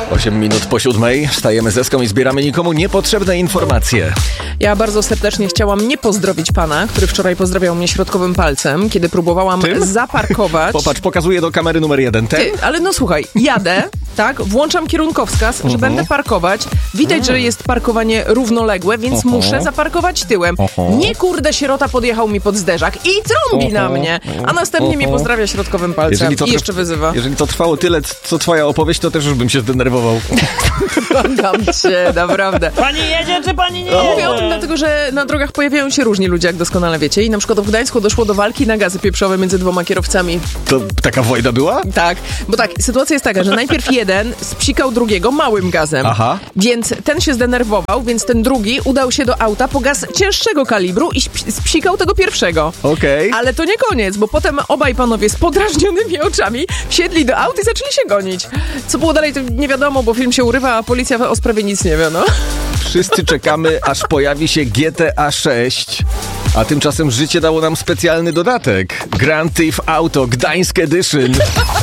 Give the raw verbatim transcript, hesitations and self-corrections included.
osiem minut po siódmej. Wstajemy z Eską i zbieramy nikomu niepotrzebne informacje. Ja bardzo serdecznie chciałam nie pozdrowić pana, który wczoraj pozdrawiał mnie środkowym palcem, kiedy próbowałam Tym? zaparkować. Popatrz, pokazuję do kamery numer jeden. Ten? Ty, ale no słuchaj, jadę, tak, włączam kierunkowskaz, że uh-huh. będę parkować. Widać, uh-huh. że jest parkowanie równoległe, więc uh-huh. muszę zaparkować tyłem. Uh-huh. Nie kurde, sierota podjechał mi pod zderzak i trąbi uh-huh. na mnie, a następnie uh-huh. mnie pozdrawia środkowym palcem i jeszcze wyzywa. Jeżeli to trwało tyle, co twoja opowieść, to też już bym się zdenerwował. Błagam cię, naprawdę. Pani jedzie, czy pani nie no, jedzie? Mówię o tym dlatego, że na drogach pojawiają się różni ludzie, jak doskonale wiecie. I na przykład w Gdańsku doszło do walki na gazy pieprzowe między dwoma kierowcami. To taka wojna była? Tak, bo tak, sytuacja jest taka, że najpierw jeden spsikał drugiego małym gazem. Aha. Więc ten się zdenerwował, więc ten drugi udał się do auta po gaz cięższego kalibru i sp- spsikał tego pierwszego. Okej. Okay. Ale to nie koniec, bo potem obaj panowie z podrażnionymi oczami wsiedli do aut i zaczęli się gonić. Co było dalej, to nie wiadomo, bo film się urywa, a policja o sprawie nic nie wie, no. Wszyscy czekamy, aż pojawi się G T A sześć. A tymczasem życie dało nam specjalny dodatek. Grand Theft Auto Gdańsk Edition.